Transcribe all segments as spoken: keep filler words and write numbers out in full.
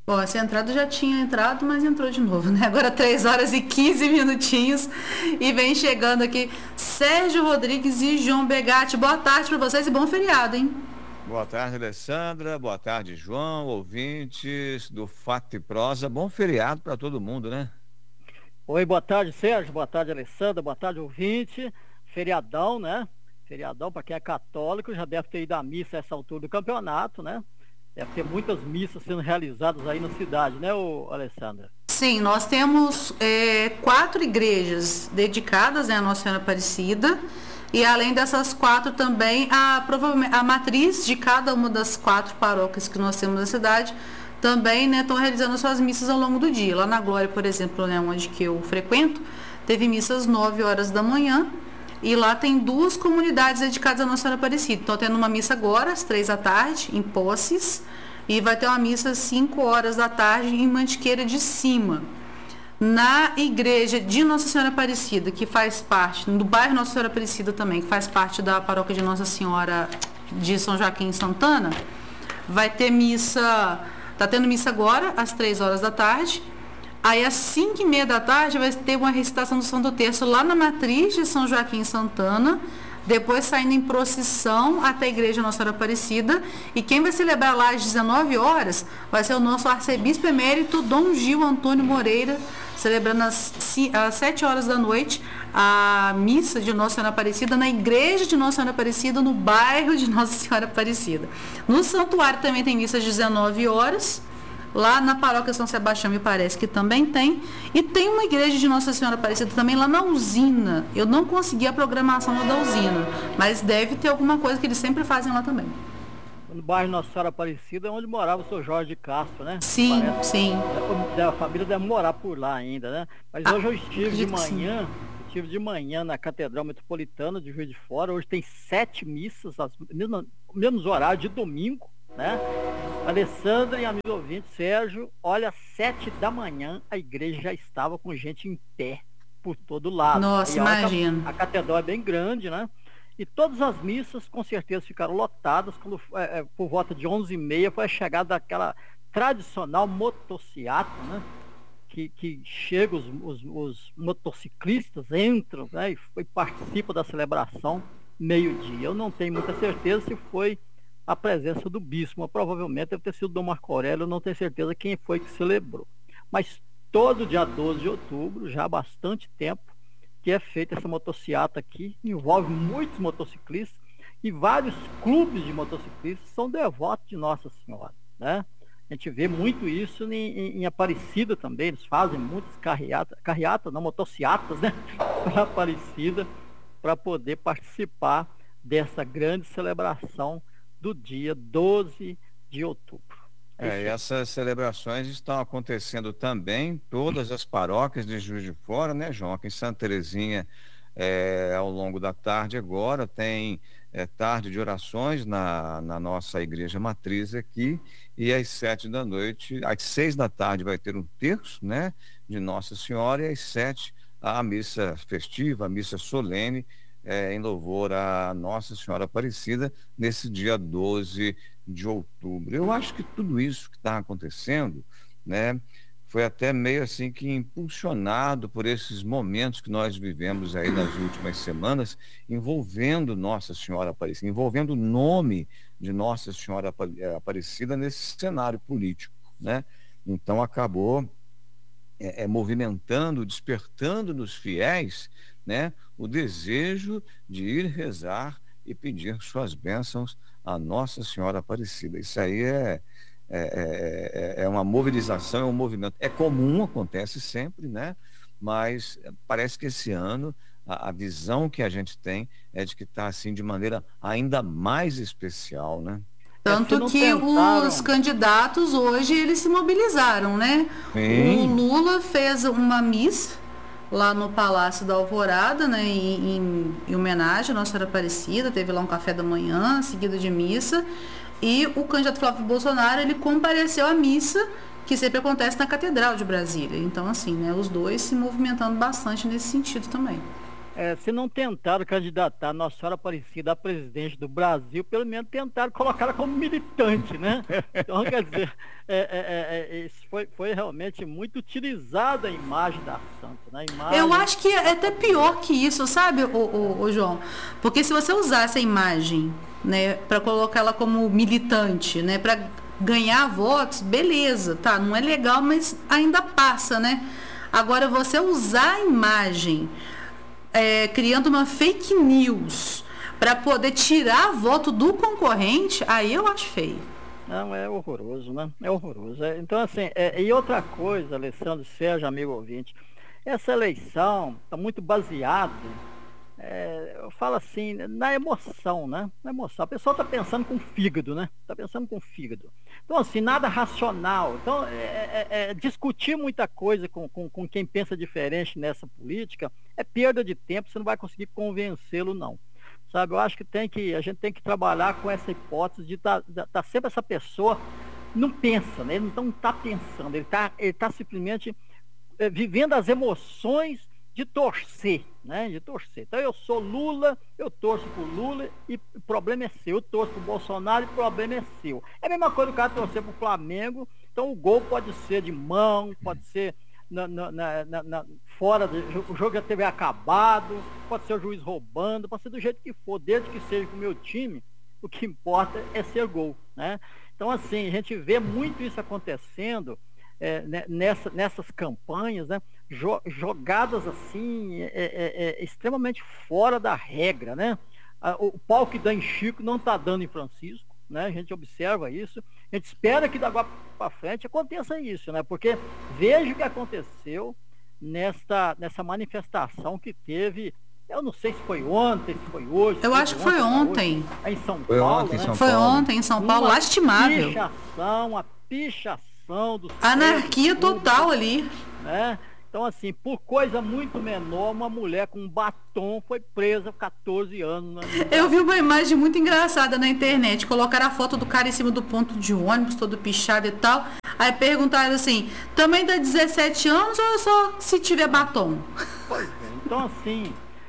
Bom, essa entrada já tinha entrado, mas entrou de novo, né? Agora três horas e quinze minutinhos e vem chegando aqui Sérgio Rodrigues e João Begatti. Boa tarde para vocês e bom feriado, hein? Boa tarde, Alessandra. Boa tarde, João, ouvintes do Fato e Prosa. Bom feriado para todo mundo, né? Oi, boa tarde, Sérgio. Boa tarde, Alessandra. Boa tarde, ouvinte. Feriadão, né? Feriadão, para quem é católico, já deve ter ido à missa a essa altura do campeonato, né? Deve ter muitas missas sendo realizadas aí na cidade, né, ô, Alessandra? Sim, nós temos é, quatro igrejas dedicadas, né, à Nossa Senhora Aparecida. E além dessas quatro também, a, provavelmente, a matriz de cada uma das quatro paróquias que nós temos na cidade também, né, estão realizando suas missas ao longo do dia. Lá na Glória, por exemplo, né, onde que eu frequento, teve missas nove horas da manhã. E lá tem duas comunidades dedicadas à Nossa Senhora Aparecida. Então, tendo uma missa agora, às três da tarde, em Poces, e vai ter uma missa às cinco horas da tarde em Mantiqueira de Cima. Na igreja de Nossa Senhora Aparecida, que faz parte, do bairro Nossa Senhora Aparecida também, que faz parte da paróquia de Nossa Senhora de São Joaquim em Santana, vai ter missa, tá tendo missa agora, às três horas da tarde. Aí, às cinco e meia da tarde, vai ter uma recitação do Santo Terço lá na matriz de São Joaquim em Santana, depois saindo em procissão até a igreja Nossa Senhora Aparecida. E quem vai celebrar lá às dezenove horas vai ser o nosso arcebispo emérito, Dom Gil Antônio Moreira, celebrando às, às sete horas da noite a missa de Nossa Senhora Aparecida na igreja de Nossa Senhora Aparecida, no bairro de Nossa Senhora Aparecida. No santuário também tem missa às dezenove horas. Lá na paróquia São Sebastião, me parece que também tem. E tem uma igreja de Nossa Senhora Aparecida também lá na usina. Eu não consegui a programação lá da usina, mas deve ter alguma coisa que eles sempre fazem lá também. No bairro Nossa Senhora Aparecida é onde morava o seu Jorge de Castro, né? Sim, Parece. sim. A família deve morar por lá ainda, né? Mas Ah, hoje eu estive de acredito que sim. manhã, estive de manhã na Catedral Metropolitana de Juiz de Fora. Hoje tem sete missas, as mesmas, mesmos horários de domingo, né? Alessandra e amigo ouvinte, Sérgio, olha, às sete da manhã a igreja já estava com gente em pé por todo lado. Nossa, E olha que imagino. a, a catedral é bem grande, né? E todas as missas com certeza ficaram lotadas quando é, é, por volta de onze e meia foi a chegada daquela tradicional motociata, né? Que, que chega, os, os, os motociclistas entram, né? E, e participam da celebração meio-dia. Eu não tenho muita certeza se foi a presença do bispo, mas provavelmente deve ter sido Dom Marco Aurélio, eu não tenho certeza quem foi que celebrou. Mas todo dia doze de outubro, já há bastante tempo, que é feita essa motociata aqui, envolve muitos motociclistas, e vários clubes de motociclistas são devotos de Nossa Senhora, né? A gente vê muito isso em, em, em Aparecida também, eles fazem muitas carreatas, carreatas, não, motociatas, né? Para Aparecida, para poder participar dessa grande celebração do dia doze de outubro. É É, e isso aí. essas celebrações estão acontecendo também em todas as paróquias de Juiz de Fora, né, João? Aqui em Santa Terezinha, é, ao longo da tarde agora, tem é, tarde de orações na, na nossa igreja matriz aqui, e às sete da noite, às seis da tarde vai ter um terço, né, de Nossa Senhora, e às sete a missa festiva, a missa solene, é, em louvor a Nossa Senhora Aparecida, nesse dia doze de outubro. Eu acho que tudo isso que está acontecendo, né, foi até meio assim que impulsionado por esses momentos que nós vivemos aí nas últimas semanas, envolvendo Nossa Senhora Aparecida, envolvendo o nome de Nossa Senhora Apa- eh, Aparecida nesse cenário político, né? Então acabou é, é, movimentando, despertando nos fiéis, né, o desejo de ir rezar e pedir suas bênçãos a Nossa Senhora Aparecida. Isso aí é, é, é, é uma mobilização, é um movimento. É comum, acontece sempre, né? Mas parece que esse ano a, a visão que a gente tem é de que está assim de maneira ainda mais especial, né? É, se Tanto não que os tentaram, candidatos hoje eles se mobilizaram, né? O Sim. Lula fez uma missa lá no Palácio da Alvorada, né, em, em, em homenagem à Nossa Senhora Aparecida, teve lá um café da manhã, seguido de missa, e o candidato Flávio Bolsonaro, ele compareceu à missa, que sempre acontece na Catedral de Brasília. Então, assim, né, os dois se movimentando bastante nesse sentido também. é, se não tentaram candidatar Nossa Senhora Aparecida a presidente do Brasil, pelo menos tentaram colocar ela como militante, né? Então, quer dizer, é, é, é, isso foi, foi realmente muito utilizada a imagem da santa, né? A imagem... Eu acho que é até pior que isso, sabe, o, o, o João? Porque se você usar essa imagem, né, para colocar ela como militante, né, para ganhar votos, beleza, tá? Não é legal, mas ainda passa, né? Agora, você usar a imagem é, criando uma fake news para poder tirar voto do concorrente, aí eu acho feio. Não, é horroroso, né? É horroroso. É, então, assim, é, e outra coisa, Alessandro, Sérgio, amigo ouvinte, essa eleição está muito baseada, é, eu falo assim, na emoção, né? Na emoção. A pessoa está pensando com o fígado, né? Está pensando com o fígado. Então, assim, nada racional. Então, é, é, é, discutir muita coisa com, com, com quem pensa diferente nessa política é perda de tempo, você não vai conseguir convencê-lo, não. Sabe, eu acho que, tem que a gente tem que trabalhar com essa hipótese de estar tá, tá sempre essa pessoa não pensa, né? Ele não está pensando, ele está ele tá simplesmente é, vivendo as emoções de torcer, né? De torcer. Então eu sou Lula, eu torço por Lula e o problema é seu. Eu torço por Bolsonaro e o problema é seu. É a mesma coisa o cara torcer pro Flamengo, então o gol pode ser de mão, pode ser na, na, na, na, fora, do, o jogo já teve acabado, pode ser o juiz roubando, pode ser do jeito que for, desde que seja com o meu time, o que importa é ser gol, né? Então assim, a gente vê muito isso acontecendo é, nessa, nessas campanhas, né? Jogadas assim é, é, é, extremamente fora da regra, né? O pau que dá em Chico não está dando em Francisco, né? A gente observa isso, a gente espera que da agora para frente aconteça isso, né? Porque veja o que aconteceu nesta, nessa manifestação que teve, eu não sei se foi ontem, se foi hoje. Eu acho que foi ontem. Em São foi Paulo, ontem, né? São Foi Paulo. ontem em São Paulo, uma lastimável. Pichação, uma pichação dos Anarquia total ali. Né? Então, assim, por coisa muito menor, uma mulher com um batom foi presa por catorze anos. Né? Eu vi uma imagem muito engraçada na internet. Colocaram a foto do cara em cima do ponto de ônibus, todo pichado e tal. Aí perguntaram assim, também dá dezessete anos ou é só se tiver batom? Pois é. Então, assim,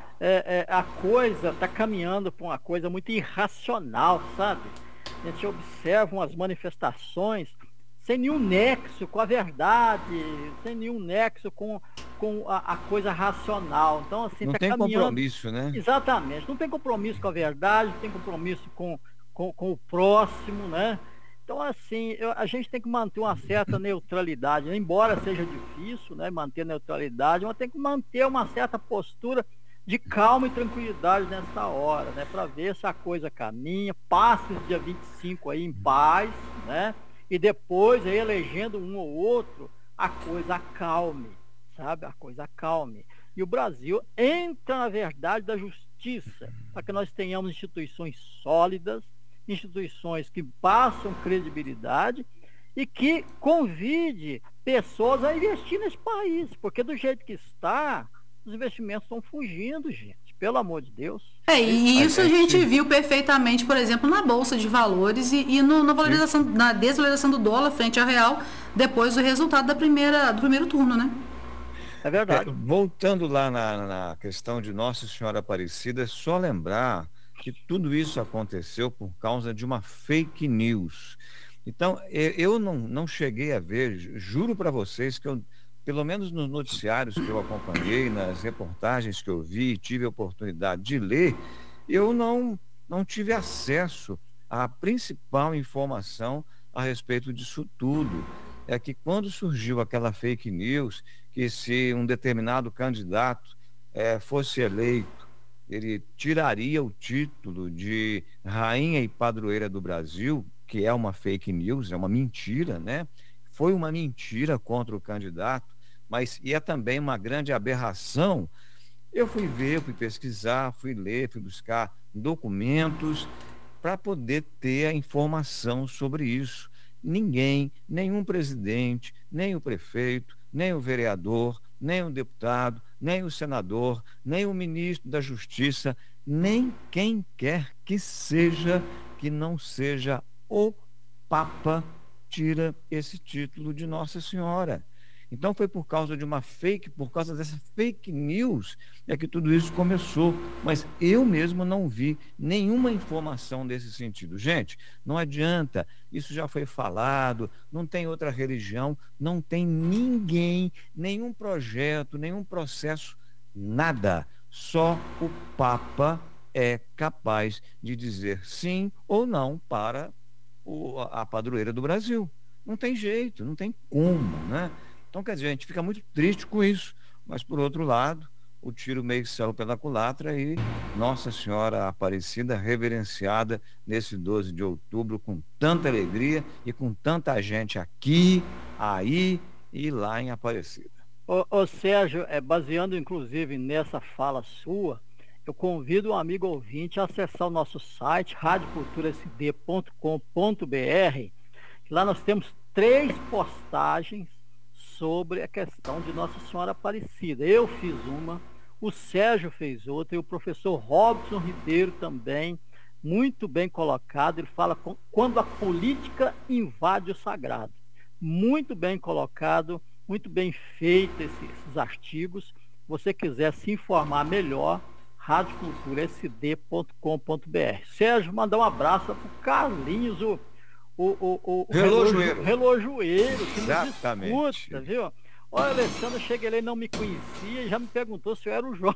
é, é, a coisa está caminhando para uma coisa muito irracional, sabe? A gente observa umas manifestações sem nenhum nexo com a verdade, sem nenhum nexo com, com a, a coisa racional. Então, assim, não tá tem caminhando... compromisso, né? Exatamente. Não tem compromisso com a verdade, não tem compromisso com, com, com o próximo, né? Então, assim, eu, a gente tem que manter uma certa neutralidade, né? Embora seja difícil, né, manter neutralidade, mas tem que manter uma certa postura de calma e tranquilidade nessa hora, né? Para ver se a coisa caminha, passe o dia vinte e cinco aí em paz, né? E depois, aí, elegendo um ou outro, a coisa acalme, sabe? A coisa acalme. E o Brasil entra na verdade da justiça, para que nós tenhamos instituições sólidas, instituições que passam credibilidade e que convide pessoas a investir nesse país, porque do jeito que está, os investimentos estão fugindo, gente. Pelo amor de Deus. É, e isso a gente viu perfeitamente, por exemplo, na Bolsa de Valores e, e no, na, valorização, na desvalorização do dólar frente ao real, depois do resultado da primeira, do primeiro turno, né? É verdade. É, voltando lá na, na questão de Nossa Senhora Aparecida, é só lembrar que tudo isso aconteceu por causa de uma fake news. Então, eu não, não cheguei a ver, juro para vocês que eu... pelo menos nos noticiários que eu acompanhei, nas reportagens que eu vi, tive a oportunidade de ler, eu não, não tive acesso à principal informação a respeito disso tudo. É que quando surgiu aquela fake news, que se um determinado candidato é, fosse eleito, ele tiraria o título de rainha e padroeira do Brasil, que é uma fake news, é uma mentira, né? Foi uma mentira contra o candidato, mas e é também uma grande aberração. Eu fui ver, fui pesquisar, fui ler, fui buscar documentos para poder ter a informação sobre isso. Ninguém, nenhum presidente, nem o prefeito, nem o vereador, nem o deputado, nem o senador, nem o ministro da Justiça, nem quem quer que seja, que não seja o Papa, tira esse título de Nossa Senhora. Então foi por causa de uma fake, por causa dessa fake news, é que tudo isso começou. Mas eu mesmo não vi nenhuma informação nesse sentido. Gente, não adianta, isso já foi falado, não tem outra religião, não tem ninguém, nenhum projeto, nenhum processo, nada. Só o Papa é capaz de dizer sim ou não para o, a padroeira do Brasil. Não tem jeito, não tem como, né? Então, quer dizer, a gente fica muito triste com isso, mas, por outro lado, o tiro meio que saiu pela culatra e Nossa Senhora Aparecida reverenciada nesse doze de outubro com tanta alegria e com tanta gente aqui, aí e lá em Aparecida. Ô, ô Sérgio, é, baseando inclusive nessa fala sua, eu convido um amigo ouvinte a acessar o nosso site, rádio cultura s d ponto com ponto b r. Lá nós temos três postagens sobre a questão de Nossa Senhora Aparecida. Eu fiz uma, o Sérgio fez outra e o professor Robson Ribeiro também, muito bem colocado. Ele fala com, quando a política invade o sagrado. Muito bem colocado, muito bem feito esses, esses artigos. Se você quiser se informar melhor, rádio cultura s d ponto com ponto b r. Sérgio, mandar um abraço para o Carlinhos, o O, o, o relojoeiro. relojoeiro que Exatamente. Nos escuta, viu? Olha, Alessandro, cheguei lá e não me conhecia e já me perguntou se eu era o João.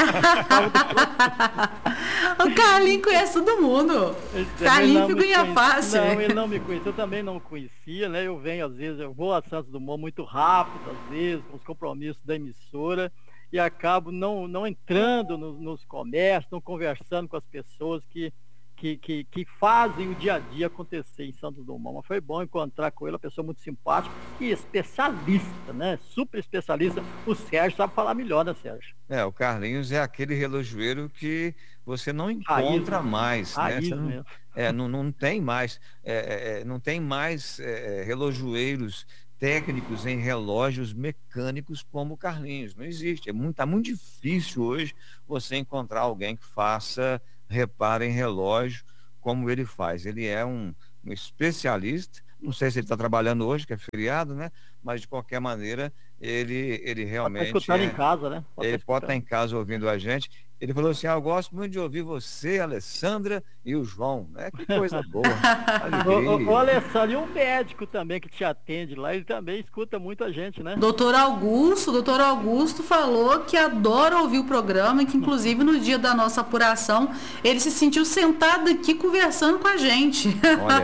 O Carlinho conhece todo mundo. Carlinho figurinha fácil. Não, ele não me conhecia, eu também não conhecia, né? Eu venho, às vezes, eu vou a Santos Dumont muito rápido, às vezes, com os compromissos da emissora, e acabo não, não entrando no, nos comércios, não conversando com as pessoas que Que, que, que fazem o dia a dia acontecer em Santos Dumont. Mas foi bom encontrar com ele, uma pessoa muito simpática e especialista, né? Super especialista. O Sérgio sabe falar melhor, né, Sérgio? É, o Carlinhos é aquele relojoeiro que você não encontra Raiz, mais, raiz né? Você não, mesmo. é, não, não tem mais, é, é, não tem mais é, relojoeiros técnicos em relógios mecânicos como o Carlinhos. Não existe. É muito, tá muito difícil hoje você encontrar alguém que faça repara em relógio como ele faz. Ele é um, um especialista, não sei se ele está trabalhando hoje, que é feriado, né? Mas de qualquer maneira, ele, ele realmente. Pode estar escutando é, em casa, né? Pode ele pode estar em casa ouvindo a gente. Ele falou assim: ah, eu gosto muito de ouvir você, a Alessandra e o João. Né? Que coisa boa. O, o, o Alessandro, e o médico também que te atende lá, ele também escuta muita gente, né? Doutor Augusto, doutor Augusto falou que adora ouvir o programa, e que inclusive no dia da nossa apuração, ele se sentiu sentado aqui conversando com a gente. Olha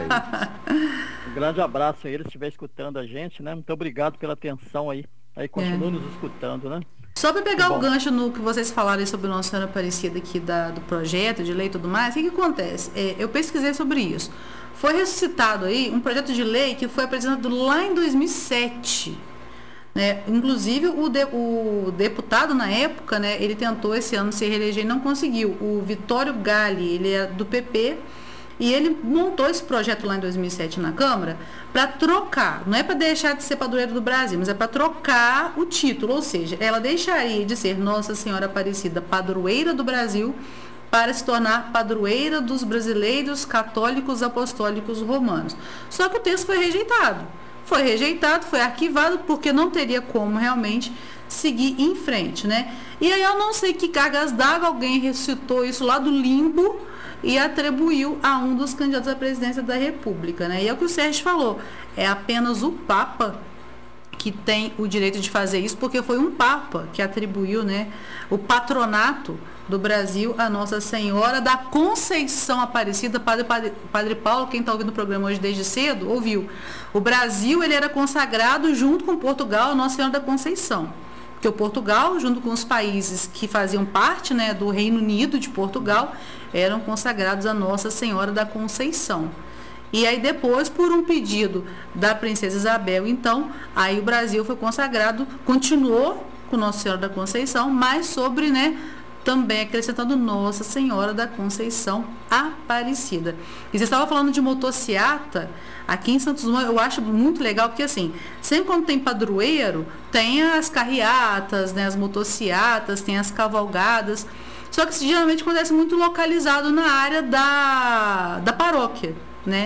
aí. Um grande abraço a ele, se estiver escutando a gente, né? Muito obrigado pela atenção aí. Aí continua é. nos escutando, né? Só para pegar o gancho no que vocês falaram sobre Nossa Senhora Aparecida aqui da, do projeto de lei e tudo mais, o que, que acontece? É, eu pesquisei sobre isso. Foi ressuscitado aí um projeto de lei que foi apresentado lá em dois mil e sete. Né? Inclusive, o, de, o deputado na época, né, ele tentou esse ano se reeleger e não conseguiu. O Vitório Galli, ele é do P P, e ele montou esse projeto lá em dois mil e sete na Câmara para trocar, não é para deixar de ser padroeiro do Brasil, mas é para trocar o título, ou seja, ela deixaria de ser Nossa Senhora Aparecida, padroeira do Brasil, para se tornar padroeira dos brasileiros católicos apostólicos romanos. Só que o texto foi rejeitado. Foi rejeitado, foi arquivado, porque não teria como realmente seguir em frente, né? E aí eu não sei que cargas d'água, alguém ressuscitou isso lá do limbo e atribuiu a um dos candidatos à presidência da República, né? E é o que o Sérgio falou, é apenas o Papa que tem o direito de fazer isso, porque foi um Papa que atribuiu, né, o patronato do Brasil a Nossa Senhora da Conceição Aparecida. Padre, padre, padre Paulo, quem está ouvindo o programa hoje desde cedo, ouviu. O Brasil, ele era consagrado junto com Portugal a Nossa Senhora da Conceição. Porque o Portugal, junto com os países que faziam parte, né, do Reino Unido de Portugal, eram consagrados a Nossa Senhora da Conceição. E aí depois, por um pedido da princesa Isabel, então, aí o Brasil foi consagrado, continuou com Nossa Senhora da Conceição, mas sobre, né, também acrescentando Nossa Senhora da Conceição Aparecida. E você estava falando de motociata, aqui em Santos Dumont eu acho muito legal, porque assim, sempre quando tem padroeiro, tem as carreatas, né, as motociatas, tem as cavalgadas, só que isso geralmente acontece muito localizado na área da, da paróquia, né?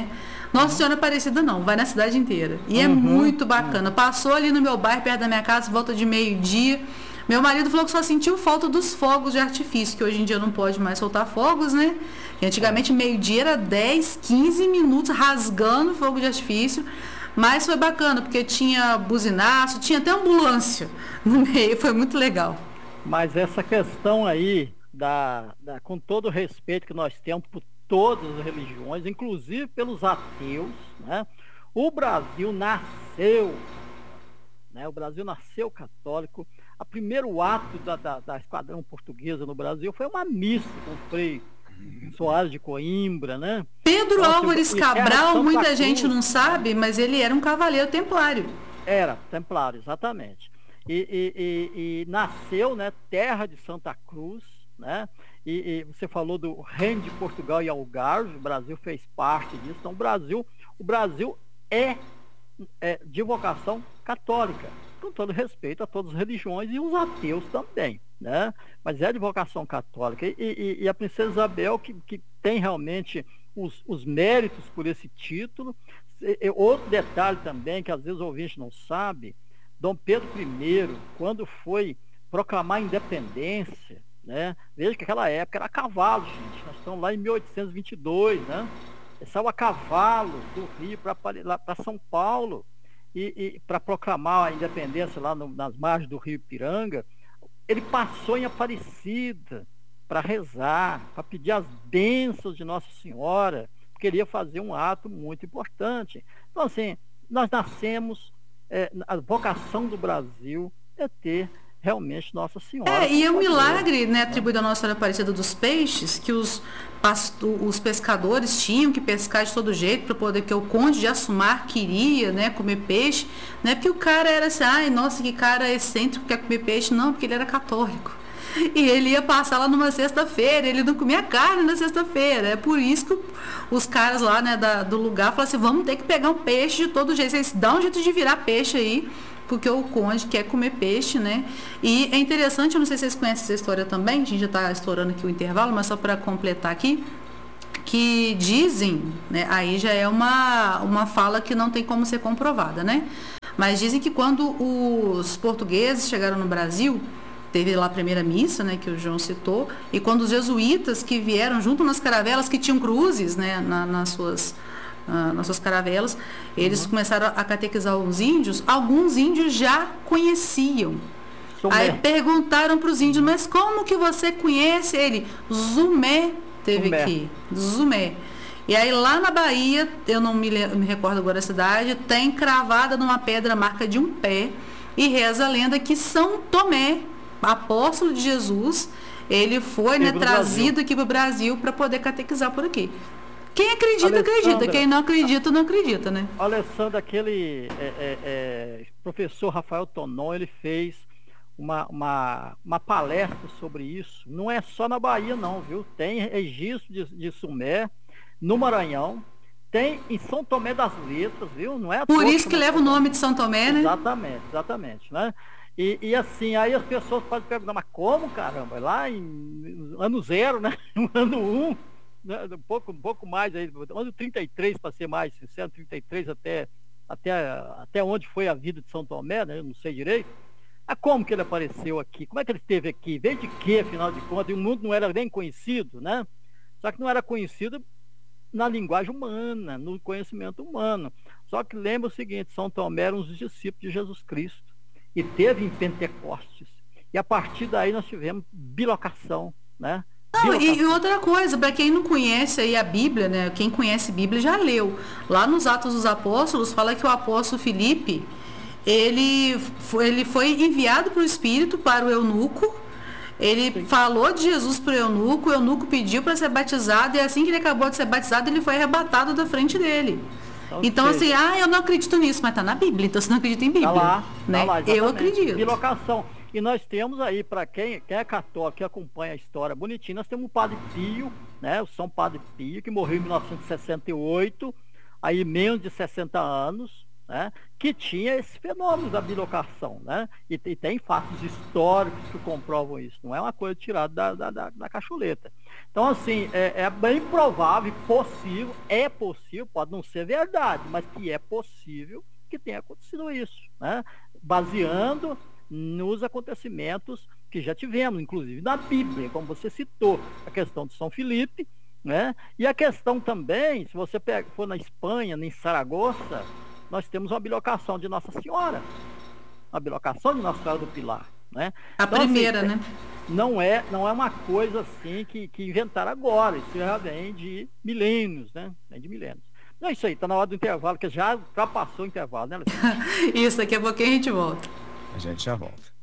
Nossa Senhora Aparecida não, vai na cidade inteira. E é Uhum, muito bacana. Passou ali no meu bairro, perto da minha casa, volta de meio-dia. Meu marido falou que só sentiu falta dos fogos de artifício, que hoje em dia não pode mais soltar fogos, né? E antigamente meio-dia era dez, quinze minutos rasgando fogo de artifício. Mas foi bacana, porque tinha buzinaço, tinha até ambulância no meio, foi muito legal. Mas essa questão aí, da, da, com todo o respeito que nós temos por todas as religiões, inclusive pelos ateus, né? O Brasil nasceu, né? O Brasil nasceu católico. O primeiro ato da, da, da esquadrão portuguesa no Brasil foi uma missa com o Frei Soares de Coimbra, né? Pedro Então, Álvares e Terra de Cabral, Santa muita Cruz, gente não sabe, mas ele era um cavaleiro templário. Era, templário, exatamente. E, e, e, e nasceu, né, terra de Santa Cruz, né? E, e você falou do Reino de Portugal e Algarve, o Brasil fez parte disso. Então, o Brasil, o Brasil é, é de vocação católica, com todo respeito a todas as religiões e os ateus também, né? Mas é de vocação católica. E, e, e a princesa Isabel, que, que tem realmente os, os méritos por esse título. E, outro detalhe também, que às vezes o ouvinte não sabe, Dom Pedro I, quando foi proclamar a independência, né? Veja que aquela época era a cavalo, gente. Nós estamos lá em mil oitocentos e vinte e dois, né? Ele saiu a cavalo do Rio para São Paulo e, e para proclamar a independência lá no, nas margens do Rio Ipiranga. Ele passou em Aparecida para rezar, para pedir as bênçãos de Nossa Senhora, queria fazer um ato muito importante. Então, assim, nós nascemos, é, a vocação do Brasil é ter realmente Nossa Senhora. É, e é um milagre, né, atribuído à Nossa Senhora Aparecida dos Peixes, que os, pasto, os pescadores tinham que pescar de todo jeito para poder, que o conde de Assumar queria, né, comer peixe, né, porque o cara era assim, ai, nossa, que cara excêntrico, quer comer peixe, não, porque ele era católico. E ele ia passar lá numa sexta-feira, ele não comia carne na sexta-feira. É por isso que os caras lá, né, da, do lugar falaram assim, vamos ter que pegar um peixe de todo jeito. Vocês dão um jeito de virar peixe aí, porque o conde quer comer peixe, né? E é interessante, eu não sei se vocês conhecem essa história também, a gente já está estourando aqui o intervalo, mas só para completar aqui, que dizem, né, aí já é uma, uma fala que não tem como ser comprovada, né? Mas dizem que quando os portugueses chegaram no Brasil, teve lá a primeira missa, né, que o João citou, e quando os jesuítas que vieram junto nas caravelas, que tinham cruzes, né, na, nas, suas, uh, nas suas caravelas, eles uhum. começaram a catequizar os índios, alguns índios já conheciam. Sumé. Aí perguntaram para os índios, mas como que você conhece ele? Zumé teve Zumé. aqui, Zumé. E aí lá na Bahia, eu não me, me recordo agora a cidade, tem cravada numa pedra a marca de um pé, e reza a lenda que São Tomé, apóstolo de Jesus, ele foi, né, trazido aqui para o Brasil para poder catequizar por aqui. Quem acredita, Alessandra, acredita. Quem não acredita, não acredita, né? Alessandra, aquele é, é, é, professor Rafael Tonon, ele fez uma, uma, uma palestra sobre isso. Não é só na Bahia, não, viu? Tem registro de, de Sumé, no Maranhão, tem em São Tomé das Letras, viu? Não é por isso que leva o nome de São Tomé, né? Exatamente, exatamente, né? E, e assim, aí as pessoas podem perguntar, mas como, caramba? Lá em ano zero, né? Ano um, né? um, pouco, um pouco mais, aí, ano trinta e três, para ser mais sincero, trinta e três até, até, até onde foi a vida de São Tomé, né? Eu não sei direito. Ah, como que ele apareceu aqui? Como é que ele esteve aqui? Veio de quê, afinal de contas? E o mundo não era nem conhecido, né? Só que não era conhecido na linguagem humana, no conhecimento humano. Só que lembra o seguinte, São Tomé era um dos discípulos de Jesus Cristo. E teve em Pentecostes. E a partir daí nós tivemos bilocação, né? Não, bilocação. E outra coisa, para quem não conhece aí a Bíblia, né? Quem conhece a Bíblia já leu. Lá nos Atos dos Apóstolos fala que o apóstolo Filipe, ele foi, ele foi enviado para o Espírito, para o eunuco. Ele Sim. falou de Jesus para o eunuco, o eunuco pediu para ser batizado, e assim que ele acabou de ser batizado, ele foi arrebatado da frente dele. Okay. Então, assim, ah, eu não acredito nisso, mas está na Bíblia, então você não acredita em Bíblia. Tá lá, né? Tá lá, eu acredito. Bilocação. E nós temos aí, para quem, quem é católico, que acompanha a história bonitinha, nós temos o Padre Pio, né? O São Padre Pio, que morreu em mil novecentos e sessenta e oito, aí menos de sessenta anos, né, que tinha esse fenômeno da bilocação, né? E, e tem fatos históricos que comprovam isso, não é uma coisa tirada da, da, da, da cacholeta. Então, assim, é, é bem provável, possível, é possível, pode não ser verdade, mas que é possível que tenha acontecido isso, né? Baseando nos acontecimentos que já tivemos, inclusive na Bíblia, como você citou, a questão de São Filipe, né? E a questão também, se você for na Espanha, em Saragoça, nós temos uma bilocação de Nossa Senhora, uma bilocação de Nossa Senhora do Pilar, né? A então, primeira, assim, né? Não é, não é uma coisa assim que, que inventaram agora, isso já vem de milênios, né? Vem de milênios. Não é isso aí, está na hora do intervalo, que já ultrapassou o intervalo, né, Alessandra? Isso, daqui a pouquinho a gente volta. A gente já volta.